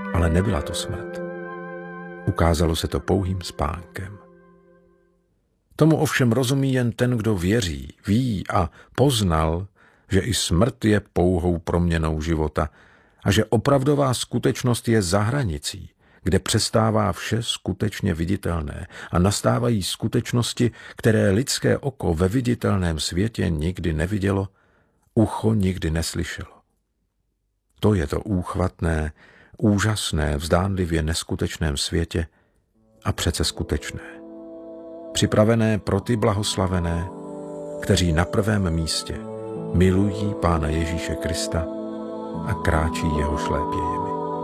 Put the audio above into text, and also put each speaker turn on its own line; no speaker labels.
Ale nebyla to smrt. Ukázalo se to pouhým spánkem. Tomu ovšem rozumí jen ten, kdo věří, ví a poznal, že i smrt je pouhou proměnou života a že opravdová skutečnost je za hranicí, kde přestává vše skutečně viditelné a nastávají skutečnosti, které lidské oko ve viditelném světě nikdy nevidělo, ucho nikdy neslyšelo. To je to úchvatné, úžasné, vzdánlivě neskutečném světě a přece skutečné. Připravené pro ty blahoslavené, kteří na prvém místě milují Pána Ježíše Krista a kráčí jeho šlépějem.